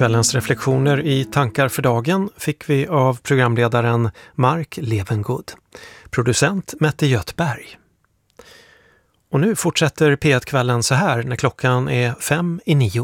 Kvällens reflektioner i Tankar för dagen fick vi av programledaren Mark Levengood. Producent Mette Göthberg. Och nu fortsätter P1-kvällen så här när klockan är 8:55.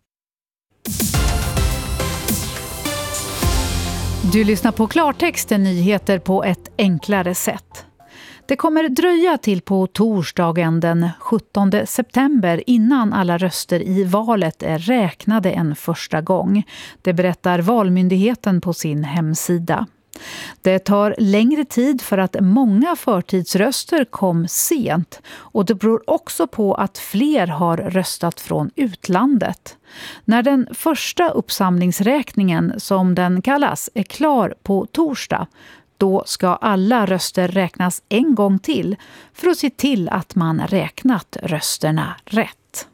Du lyssnar på Klartexten, nyheter på ett enklare sätt. Det kommer dröja till på torsdagen den 17 september innan alla röster i valet är räknade en första gång. Det berättar Valmyndigheten på sin hemsida. Det tar längre tid för att många förtidsröster kom sent och det beror också på att fler har röstat från utlandet. När den första uppsamlingsräkningen, som den kallas, är klar på torsdag, då ska alla röster räknas en gång till för att se till att man räknat rösterna rätt.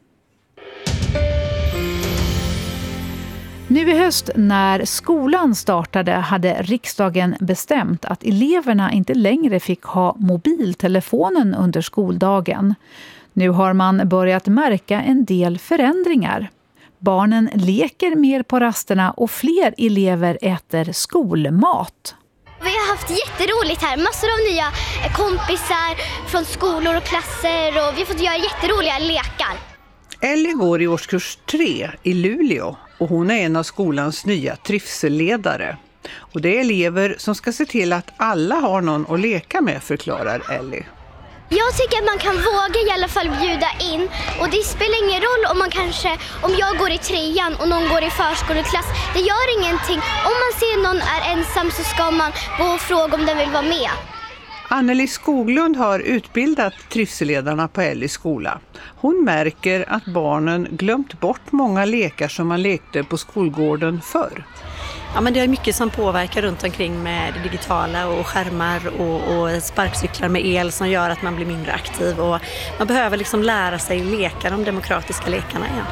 Nu i höst när skolan startade hade riksdagen bestämt att eleverna inte längre fick ha mobiltelefonen under skoldagen. Nu har man börjat märka en del förändringar. Barnen leker mer på rasterna och fler elever äter skolmat. Vi har haft jätteroligt här, massor av nya kompisar från skolor och klasser och vi har fått göra jätteroliga lekar. Ellie går i årskurs 3 i Luleå och hon är en av skolans nya trivselledare. Och det är elever som ska se till att alla har någon att leka med, förklarar Ellie. Jag tycker att man kan våga i alla fall bjuda in och det spelar ingen roll om jag går i 3:an och någon går i förskoleklass. Det gör ingenting. Om man ser någon är ensam så ska man gå och fråga om den vill vara med. Anneli Skoglund har utbildat trivselledarna på Ellies skola. Hon märker att barnen glömt bort många lekar som man lekte på skolgården förr. Ja, men det är mycket som påverkar runt omkring med det digitala och skärmar och sparkcyklar med el som gör att man blir mindre aktiv. Och man behöver liksom lära sig leka de demokratiska lekarna igen.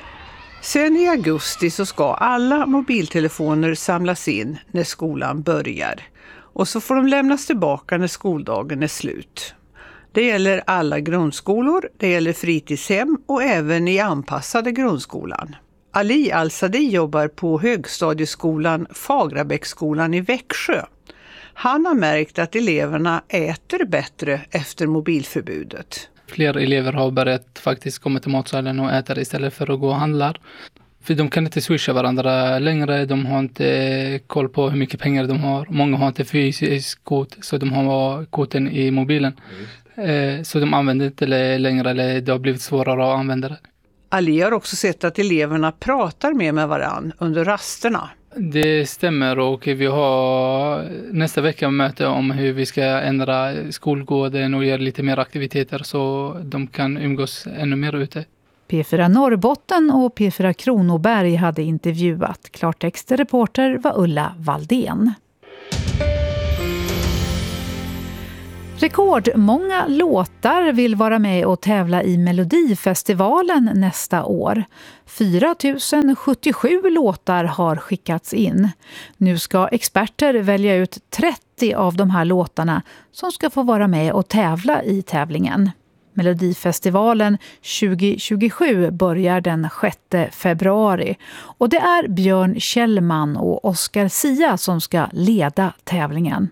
Sen i augusti så ska alla mobiltelefoner samlas in när skolan börjar. Och så får de lämnas tillbaka när skoldagen är slut. Det gäller alla grundskolor, det gäller fritidshem och även i anpassade grundskolan. Ali Al-Sadi jobbar på högstadieskolan Fagrabäcksskolan i Växjö. Han har märkt att eleverna äter bättre efter mobilförbudet. Fler elever har börjat faktiskt komma till matsalen och äta istället för att gå och handla. För de kan inte swisha varandra längre, de har inte koll på hur mycket pengar de har. Många har inte fysisk kort, så de har korten i mobilen. Så de använder inte längre, eller det har blivit svårare att använda det. Ali har också sett att eleverna pratar mer med varann under rasterna. Det stämmer och vi har nästa vecka möte om hur vi ska ändra skolgården och göra lite mer aktiviteter så de kan umgås ännu mer ute. P4 Norrbotten och P4 Kronoberg hade intervjuat. Klartextreporter var Ulla Valdén. Rekordmånga låtar vill vara med och tävla i Melodifestivalen nästa år. 4077 låtar har skickats in. Nu ska experter välja ut 30 av de här låtarna som ska få vara med och tävla i tävlingen. Melodifestivalen 2027 börjar den 6 februari och det är Björn Kjellman och Oscar Sia som ska leda tävlingen.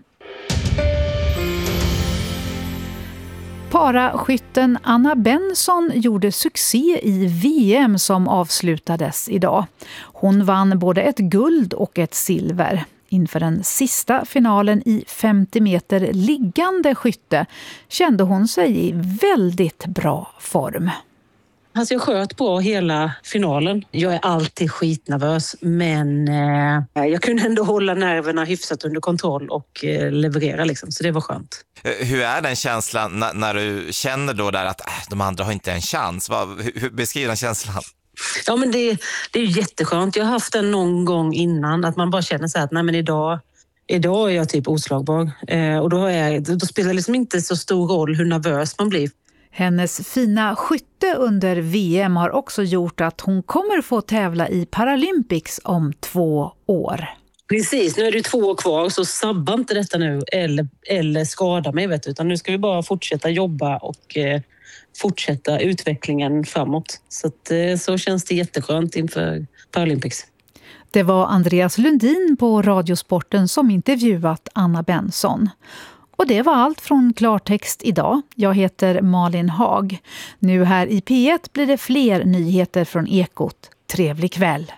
Paraskytten Anna Benson gjorde succé i VM som avslutades idag. Hon vann både ett guld och ett silver. Inför den sista finalen i 50 meter liggande skytte kände hon sig i väldigt bra form. Alltså jag sköt på hela finalen. Jag är alltid skitnervös men jag kunde ändå hålla nerverna hyfsat under kontroll och leverera liksom, så det var skönt. Hur är den känslan när du känner då där att de andra har inte en chans? Hur beskriver den känslan? Ja men det är ju jätteskönt. Jag har haft den någon gång innan att man bara känner så här att nej men idag är jag typ oslagbar. Och då spelar det liksom inte så stor roll hur nervös man blir. Hennes fina skytte under VM har också gjort att hon kommer få tävla i Paralympics om 2 år. Precis, nu är det 2 år kvar så sabba inte detta nu eller skada mig utan nu ska vi bara fortsätta jobba och fortsätta utvecklingen framåt. Så känns det jätteskönt inför Paralympics. Det var Andreas Lundin på Radiosporten som intervjuat Anna Benson. Och det var allt från Klartext idag. Jag heter Malin Hag. Nu här i P1 blir det fler nyheter från Ekot. Trevlig kväll!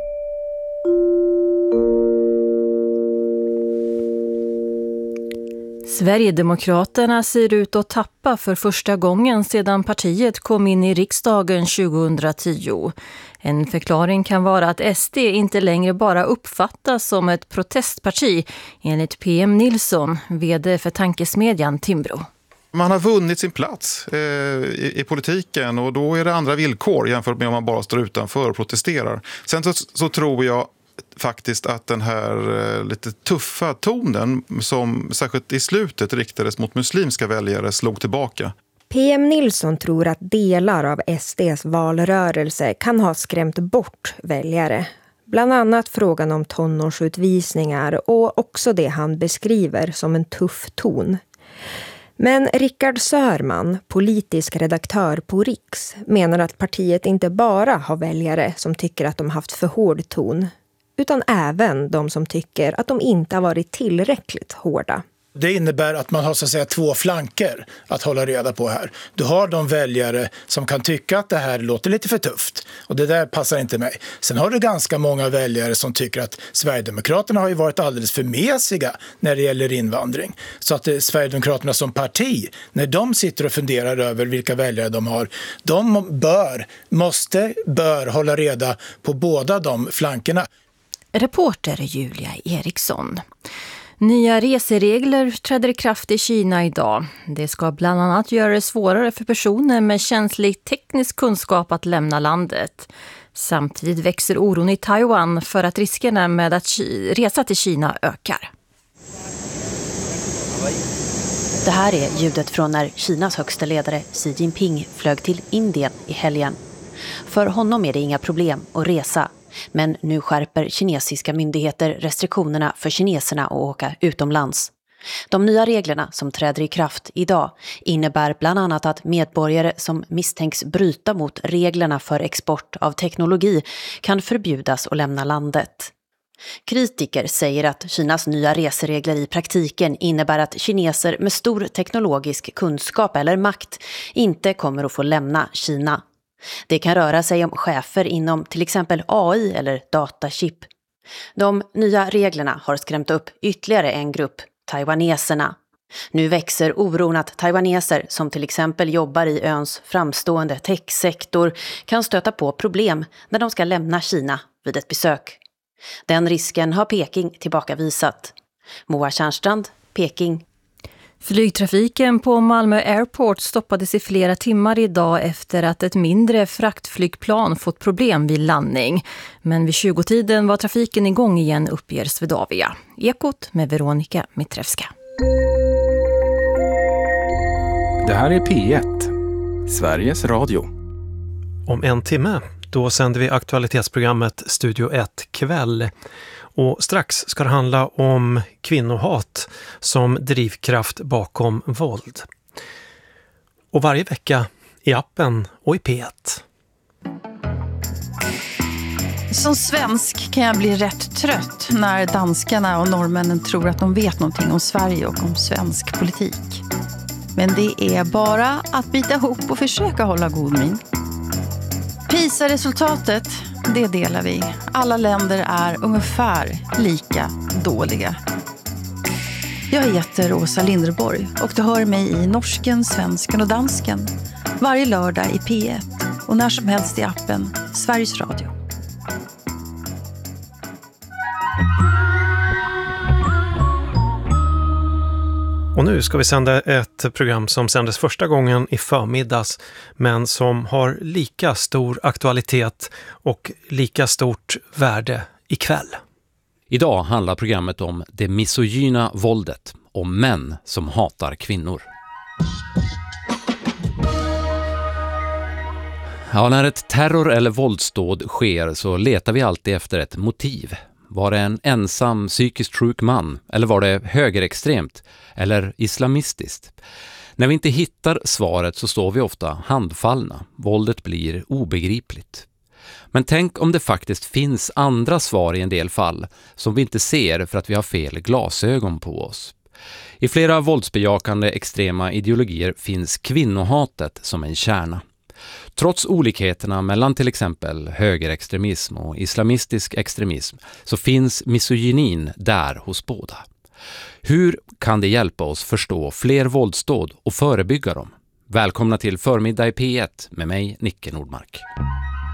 Sverigedemokraterna ser ut att tappa för första gången sedan partiet kom in i riksdagen 2010. En förklaring kan vara att SD inte längre bara uppfattas som ett protestparti, enligt PM Nilsson, vd för tankesmedjan Timbro. Man har vunnit sin plats i politiken och då är det andra villkor jämfört med om man bara står utanför och protesterar. Sen så tror jag faktiskt att den här lite tuffa tonen som särskilt i slutet riktades mot muslimska väljare slog tillbaka. PM Nilsson tror att delar av SDs valrörelse kan ha skrämt bort väljare. Bland annat frågan om tonårsutvisningar och också det han beskriver som en tuff ton. Men Rickard Sörman, politisk redaktör på Riks, menar att partiet inte bara har väljare som tycker att de haft för hård ton, utan även de som tycker att de inte har varit tillräckligt hårda. Det innebär att man har så att säga två flanker att hålla reda på här. Du har de väljare som kan tycka att det här låter lite för tufft och det där passar inte mig. Sen har du ganska många väljare som tycker att Sverigedemokraterna har ju varit alldeles för mesiga när det gäller invandring. Så att Sverigedemokraterna som parti, när de sitter och funderar över vilka väljare de har, de bör hålla reda på båda de flankerna. Reporter Julia Eriksson. Nya reseregler träder i kraft i Kina idag. Det ska bland annat göra det svårare för personer med känslig teknisk kunskap att lämna landet. Samtidigt växer oron i Taiwan för att riskerna med att resa till Kina ökar. Det här är ljudet från när Kinas högsta ledare Xi Jinping flög till Indien i helgen. För honom är det inga problem att resa. Men nu skärper kinesiska myndigheter restriktionerna för kineserna att åka utomlands. De nya reglerna som träder i kraft idag innebär bland annat att medborgare som misstänks bryta mot reglerna för export av teknologi kan förbjudas att lämna landet. Kritiker säger att Kinas nya reseregler i praktiken innebär att kineser med stor teknologisk kunskap eller makt inte kommer att få lämna Kina. Det kan röra sig om chefer inom till exempel AI eller datachip. De nya reglerna har skrämt upp ytterligare en grupp, taiwaneserna. Nu växer oron att taiwaneser som till exempel jobbar i öns framstående techsektor kan stöta på problem när de ska lämna Kina vid ett besök. Den risken har Peking tillbakavisat. Moa Tjärnstrand, Peking. Flygtrafiken på Malmö Airport stoppades i flera timmar idag efter att ett mindre fraktflygplan fått problem vid landning. Men vid 20-tiden var trafiken igång igen, uppger Swedavia. Ekot med Veronica Mitrevska. Det här är P1, Sveriges Radio. Om en timme, då sänder vi aktualitetsprogrammet Studio 1 kväll. Och strax ska det handla om kvinnohat som drivkraft bakom våld. Och varje vecka i appen och i P1. Som svensk kan jag bli rätt trött när danskarna och norrmännen tror att de vet någonting om Sverige och om svensk politik. Men det är bara att bita ihop och försöka hålla god min. PISA-resultatet, det delar vi. Alla länder är ungefär lika dåliga. Jag heter Åsa Linderborg och du hör mig i norsken, svensken och dansken varje lördag i P1 och när som helst i appen Sveriges Radio. Och nu ska vi sända ett program som sändes första gången i förmiddags men som har lika stor aktualitet och lika stort värde ikväll. Idag handlar programmet om det misogyna våldet, om män som hatar kvinnor. Ja, när ett terror- eller våldsdåd sker så letar vi alltid efter ett motiv. Var det en ensam psykiskt sjuk man? Eller var det högerextremt? Eller islamistiskt? När vi inte hittar svaret så står vi ofta handfallna. Våldet blir obegripligt. Men tänk om det faktiskt finns andra svar i en del fall som vi inte ser för att vi har fel glasögon på oss. I flera våldsbejakande extrema ideologier finns kvinnohatet som en kärna. Trots olikheterna mellan till exempel högerextremism och islamistisk extremism så finns misogynin där hos båda. Hur kan det hjälpa oss förstå fler våldsdåd och förebygga dem? Välkomna till Förmiddag i P1 med mig, Nicke Nordmark.